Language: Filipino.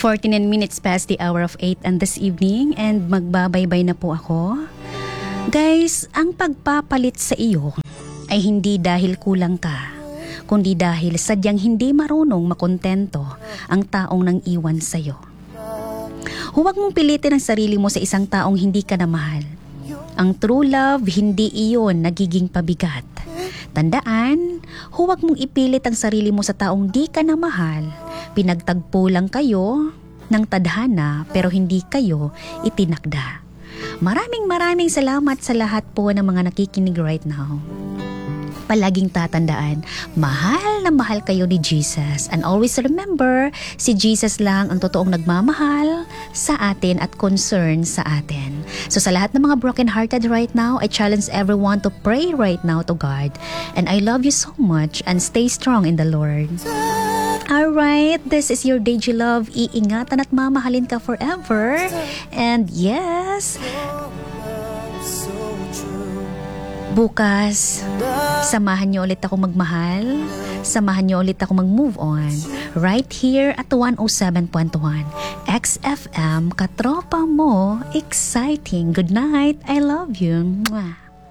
49 minutes past the hour of 8 and this evening and magbabaybay na po ako. Guys, ang pagpapalit sa iyo ay hindi dahil kulang ka, kundi dahil sadyang hindi marunong makontento ang taong nang iwan sa iyo. Huwag mong pilitin ang sarili mo sa isang taong hindi ka na mahal. Ang true love, hindi iyon nagiging pabigat. Tandaan, huwag mong ipilit ang sarili mo sa taong di ka na mahal. Pinagtagpo lang kayo ng tadhana pero hindi kayo itinakda. Maraming salamat sa lahat po ng mga nakikinig right now. Palaging tatandaan, mahal na mahal kayo ni Jesus. And always remember, si Jesus lang ang totoong nagmamahal sa atin at concern sa atin. So sa lahat ng mga broken-hearted right now, I challenge everyone to pray right now to God. And I love you so much and stay strong in the Lord. Alright, this is your Deji Love. Iingatan at mamahalin ka forever. And yes, bukas, samahan niyo ulit ako magmahal. Samahan niyo ulit ako mag-move on. Right here at 107.1 XFM, katropa mo, exciting. Good night. I love you. Mwah.